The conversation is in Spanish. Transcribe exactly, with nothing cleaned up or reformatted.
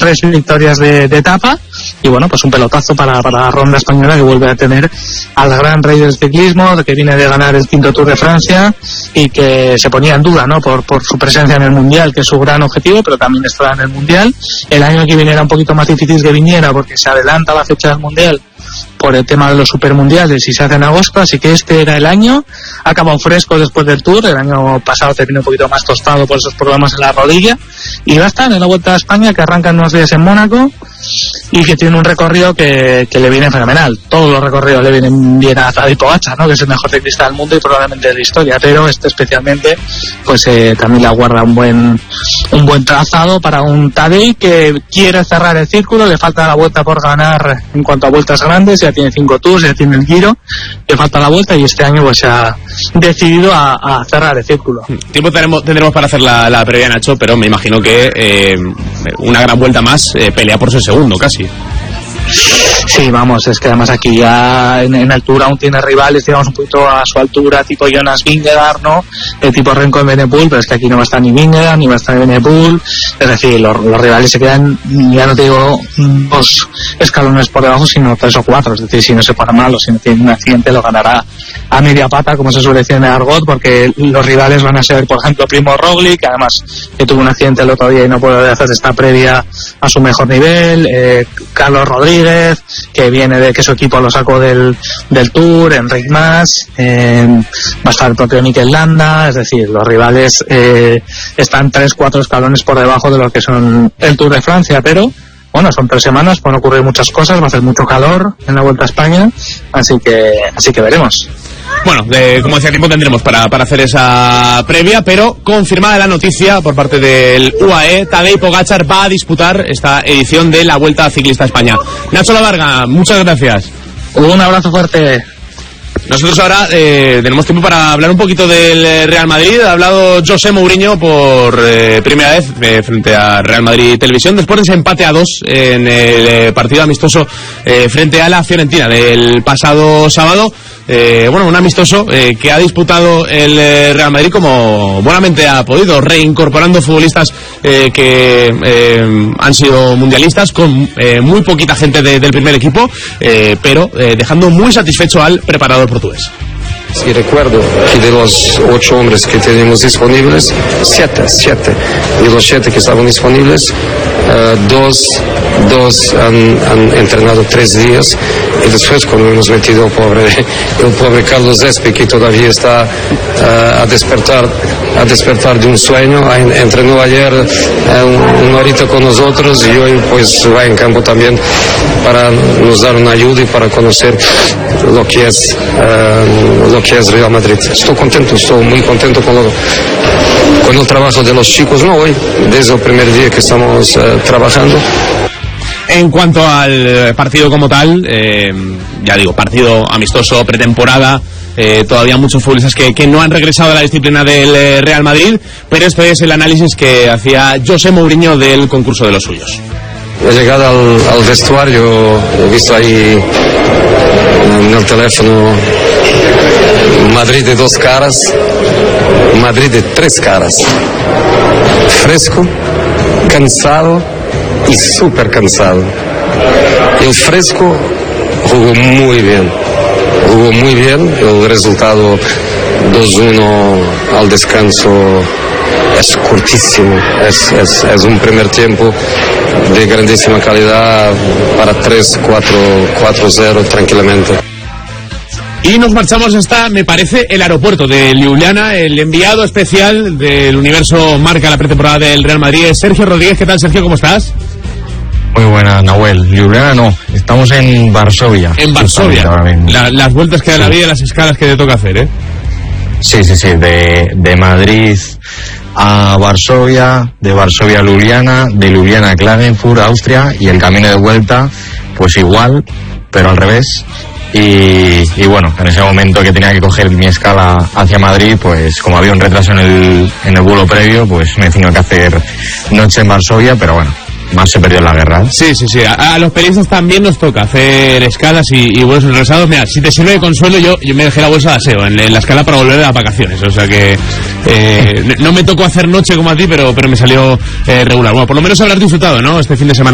tres victorias de, de etapa, y bueno, pues un pelotazo para, para la ronda española, que vuelve a tener al gran rey del ciclismo, que viene de ganar el quinto Tour de Francia y que se ponía en duda, ¿no?, por, por su presencia en el Mundial, que es su gran objetivo, pero también estará en el Mundial. El año que viene era un poquito más difícil que viniera porque se adelanta la fecha del Mundial por el tema de los supermundiales y se hace en agosto, así que este era el año. Ha acabado fresco después del Tour, el año pasado terminó un poquito más tostado por esos problemas en la rodilla, y va a estar en la Vuelta a España, que arranca en unos días en Mónaco y que tiene un recorrido que, que le viene fenomenal. Todos los recorridos le vienen bien a Tadej Pogačar, ¿no?, que es el mejor ciclista del mundo y probablemente de la historia, pero este especialmente pues eh, también le aguarda un buen un buen trazado para un Tadej que quiere cerrar el círculo. Le falta la Vuelta por ganar en cuanto a vueltas grandes, ya tiene cinco Tours, ya tiene el Giro, le falta la Vuelta, y este año pues se ha decidido a, a cerrar el círculo. Tiempo tenemos, tendremos para hacer la, la previa, Nacho, pero me imagino que eh, una gran vuelta más eh, pelea por ser segundo casi. Sí, vamos, es que además aquí ya en, en altura aún tiene rivales, digamos, un poquito a su altura, tipo Jonas Vingegaard, ¿no?, el tipo Renko en Benepool, pero es que aquí no va a estar ni Vingegaard, ni va a estar Benepool, es decir, los, los rivales se quedan, ya no te digo dos escalones por debajo, sino tres o cuatro, es decir, si no se pone mal o si no tiene un accidente lo ganará a media pata, como se suele decir en el argot, porque los rivales van a ser, por ejemplo, Primo Roglic, que además que tuvo un accidente el otro día y no puede hacer esta previa a su mejor nivel, eh, Carlos Rodríguez, que viene de que su equipo lo sacó del, del Tour, Enric Mas, eh, va a estar el propio Mikel Landa, es decir, los rivales eh, están tres, cuatro escalones por debajo de lo que son el Tour de Francia, pero bueno, son tres semanas, pueden ocurrir muchas cosas, va a hacer mucho calor en la Vuelta a España, así que así que veremos. Bueno, de, como decía, tiempo tendremos para, para hacer esa previa, pero confirmada la noticia por parte del U A E, Tadej Pogačar va a disputar esta edición de la Vuelta Ciclista a España. Nacho Lavarga, muchas gracias. Un abrazo fuerte. Nosotros ahora eh, tenemos tiempo para hablar un poquito del Real Madrid. Ha hablado José Mourinho por eh, primera vez eh, frente a Real Madrid Televisión, después de ese empate a dos en el eh, partido amistoso eh, frente a la Fiorentina del pasado sábado. Eh, bueno, un amistoso eh, que ha disputado el eh, Real Madrid como buenamente ha podido, reincorporando futbolistas eh, que eh, han sido mundialistas, con eh, muy poquita gente de, del primer equipo, eh, pero eh, dejando muy satisfecho al preparador portugués. Y recuerdo que de los ocho hombres que tenemos disponibles, siete, siete, de los siete que estaban disponibles, uh, dos, dos han, han entrenado tres días, y después cuando hemos metido el pobre, el pobre Carlos Espe, que todavía está uh, a despertar, a despertar de un sueño, entrenó ayer uh, un, una horita con nosotros y hoy pues va en campo también para nos dar una ayuda y para conocer lo que es uh, lo que es Real Madrid. Estoy contento, estoy muy contento con, lo, con el trabajo de los chicos, no hoy, desde el primer día que estamos uh, trabajando. En cuanto al partido como tal, eh, ya digo, partido amistoso, pretemporada, eh, todavía muchos futbolistas que, que no han regresado a la disciplina del eh, Real Madrid, pero esto es el análisis que hacía José Mourinho del concurso de los suyos. He llegado al, al vestuario, he visto ahí en el teléfono Madrid de dos caras, Madrid de tres caras, fresco, cansado y súper cansado. El fresco jugó muy bien, jugó muy bien, el resultado dos uno al descanso es cortísimo, es, es, es un primer tiempo de grandísima calidad para tres, cuatro cero tranquilamente. Y nos marchamos hasta, me parece, el aeropuerto de Ljubljana. El enviado especial del Universo Marca la pretemporada del Real Madrid es Sergio Rodríguez. ¿Qué tal, Sergio? ¿Cómo estás? Muy buena, Nahuel. Ljubljana no, estamos en Varsovia. En Varsovia. La, las vueltas que da la vida y las escalas que te toca hacer, ¿eh? Sí, sí, sí. De, de Madrid a Varsovia, de Varsovia a Ljubljana, de Ljubljana a Klagenfurt, Austria, y el camino de vuelta, pues igual, pero al revés. Y, y bueno, en ese momento que tenía que coger mi escala hacia Madrid, pues como había un retraso en el, en el vuelo previo, pues me he tenido que hacer noche en Varsovia, pero bueno, más se perdió en la guerra, ¿eh? Sí, sí, sí. A, a los periodistas también nos toca hacer escalas y, y vuelos retrasados. Mira, si te sirve de consuelo, yo, yo me dejé la bolsa de aseo en, en la escala para volver de las vacaciones. O sea que eh, no me tocó hacer noche como a ti, pero, pero me salió eh, regular. Bueno, por lo menos habrás disfrutado, ¿no? Este fin de semana.